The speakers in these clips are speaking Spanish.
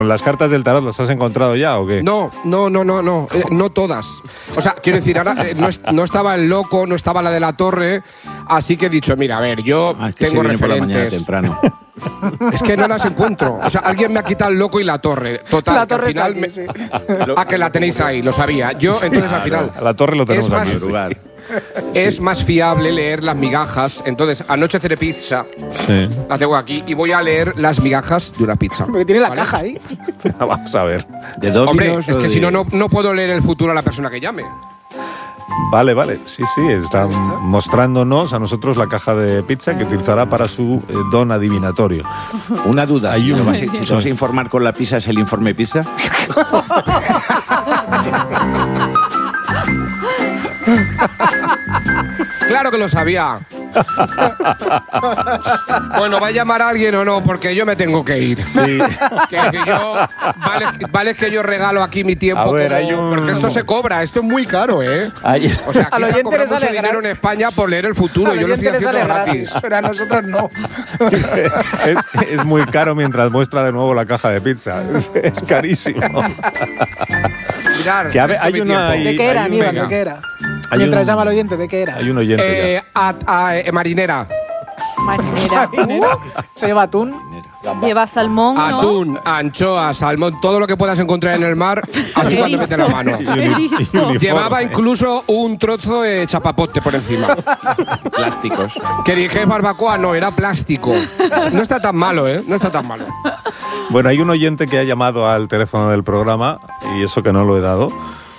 ¿Las cartas del tarot las has encontrado ya o qué? No todas. O sea, quiero decir, ahora no estaba el loco, no estaba la de la torre, así que he dicho, mira, a ver, yo tengo referentes. Por la mañana temprano. Es que no las encuentro. O sea, alguien me ha quitado el loco y la torre. Total, La torre al final está aquí, sí. que la tenéis ahí, lo sabía. Yo, entonces al final. La torre lo tenemos es aquí. más, Lugar. Es más fiable leer las migajas. Entonces, anoche cené pizza. Sí. La tengo aquí y voy a leer las migajas de una pizza. Porque tiene la ¿Vale? caja ahí. Vamos a ver. ¿De Domino's Hombre, o es que de- si no puedo leer el futuro a la persona que llame. Vale. Sí, está mostrándonos a nosotros la caja de pizza que utilizará para su don adivinatorio. Una duda, Hay si un- te vas a informar con la pizza, ¿es el informe pizza? Claro que lo sabía. Bueno, ¿va a llamar a alguien o no? Porque yo me tengo que ir. Sí. Que decir, vale que yo regalo aquí mi tiempo. A ver, como- hay un- Porque esto se cobra, esto es muy caro, ¿eh? Hay- O sea, Al aquí se oyente cobra le sale mucho dinero en España por leer el futuro. Al Yo lo estoy oyente le haciendo sale gratis. pero a nosotros no. es muy caro mientras muestra de nuevo la caja de pizza. Es carísimo. Mirar, Que a ver, esto hay mi una tiempo. ¿De qué era, hay un- Aníbal? venga. ¿De qué era? Hay Mientras un- llama al oyente, ¿de qué era? Hay un oyente ya. Marinera. Marinera. Se lleva atún. Lleva salmón, ¿no? Atún, anchoa, salmón, todo lo que puedas encontrar en el mar, así cuando mete la mano. Y uniforme. Llevaba incluso un trozo de chapapote por encima. Plásticos. Que dije barbacoa, no, era plástico. No está tan malo, ¿eh? No está tan malo. Bueno, hay un oyente que ha llamado al teléfono del programa, y eso que no lo he dado.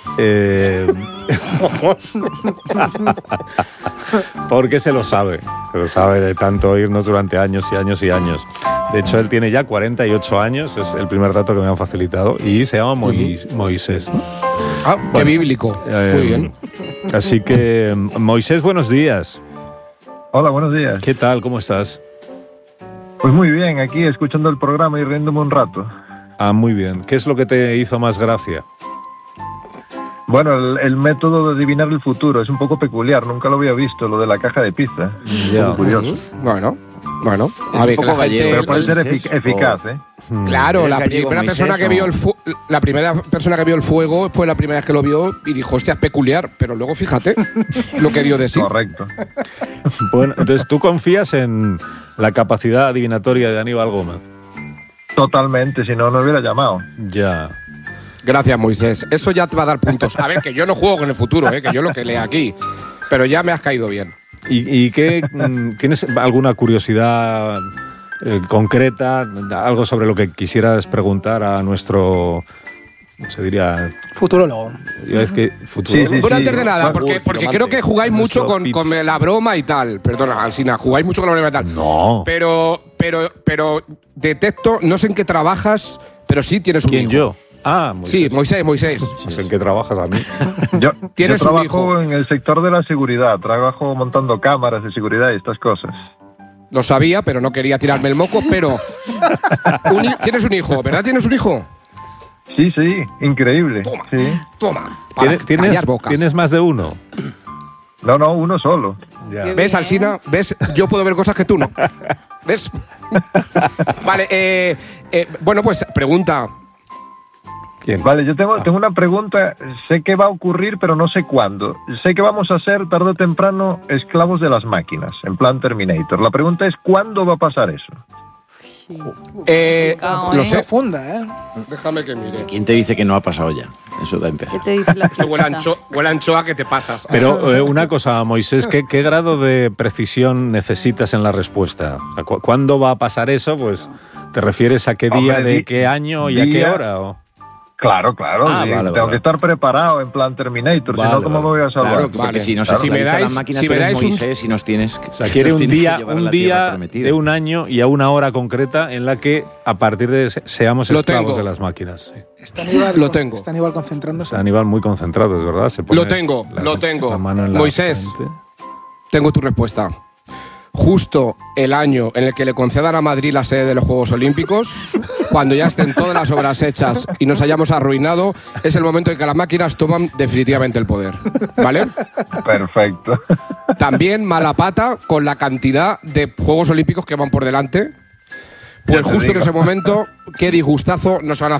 Porque se lo sabe de tanto oírnos durante años y años y años. De hecho, él tiene ya 48 años, es el primer dato que me han facilitado, y se llama Moisés. Ah, qué bíblico. Muy bien. Así que, Moisés, buenos días. Hola, buenos días. ¿Qué tal? ¿Cómo estás? Pues muy bien, aquí escuchando el programa y riéndome un rato. Ah, muy bien. ¿Qué es lo que te hizo más gracia? Bueno, el método de adivinar el futuro es un poco peculiar, nunca lo había visto, lo de la caja de pizza. Ya. Un poco curioso. Bueno. Es A ver, un que la poco gente… gallego, Pero puede ser Moisés, eficaz, ¿eh? Claro, ¿Eres la gallego, primera persona Moisés, que vio o? la primera persona que vio el fuego fue la primera vez que lo vio y dijo, hostia, es peculiar, pero luego fíjate lo que dio de sí. Correcto. Bueno, entonces tú confías en la capacidad adivinatoria de Aníbal Gómez. Totalmente, si no, no hubiera llamado. Ya. Gracias, Moisés. Eso ya te va a dar puntos. A ver, que yo no juego con el futuro, que yo lo que leo aquí. Pero ya me has caído bien. ¿Y qué, tienes alguna curiosidad concreta, algo sobre lo que quisieras preguntar a nuestro, ¿cómo se diría? Futurólogo. Es que futuro. Sí. Bueno, antes de nada, Bueno, porque creo que jugáis mucho con la broma y tal. Perdona, Alsina, jugáis mucho con la broma y tal. No. Pero detecto, no sé en qué trabajas, pero sí tienes un ¿Quién, hijo. yo? Ah, Moisés. Sí, Moisés. No sé en qué trabajas a mí. Yo Tienes un trabajo hijo. en el sector de la seguridad, trabajo montando cámaras de seguridad y estas cosas. Lo sabía, pero no quería tirarme el moco, pero… Tienes un hijo, ¿verdad? ¿Tienes un hijo? Sí, increíble. Toma. Sí. Toma. Para callar bocas. ¿Tienes más de uno? No, uno solo. Ya. ¿Ves, Alsina? ¿Ves? Yo puedo ver cosas que tú no. ¿Ves? Vale, bueno, pues pregunta. ¿Quién? Vale, yo tengo una pregunta. Sé que va a ocurrir, pero no sé cuándo. Sé que vamos a ser tarde o temprano esclavos de las máquinas, en plan Terminator. La pregunta es, ¿cuándo va a pasar eso? Lo sé. Profunda, ¿eh? Déjame que mire. ¿Quién te dice que no ha pasado ya? Eso da a ¿Qué empezar. te dice la Esto huele pizza? a anchoa que te pasas. Pero una cosa, Moisés, ¿qué grado de precisión necesitas en la respuesta? O sea, ¿cuándo va a pasar eso? Pues, ¿te refieres a qué día, Hombre, de qué año y a qué día- hora? ¿O? Claro. Ah, sí, vale, tengo vale. que estar preparado en plan Terminator, Vale, si no, ¿cómo vale. me voy a salvar? Claro, Porque vale. si nos Claro, si me esclaviza dais- la máquina, si tú me eres dais un- Moisés y nos tienes… O sea, quiere un día de de un año y a una hora concreta en la que a partir de seamos Lo esclavos tengo. de las máquinas. Sí. Está Aníbal, Lo tengo. Está Aníbal concentrándose. Está Aníbal muy concentrado, es verdad. Se pone Lo tengo. la mano en la Moisés. frente. Tengo tu respuesta. Justo el año en el que le concedan a Madrid la sede de los Juegos Olímpicos, cuando ya estén todas las obras hechas y nos hayamos arruinado, es el momento en que las máquinas toman definitivamente el poder. ¿Vale? Perfecto. También mala pata con la cantidad de Juegos Olímpicos que van por delante. Pues Ya te justo en digo. ese momento, qué disgustazo nos van a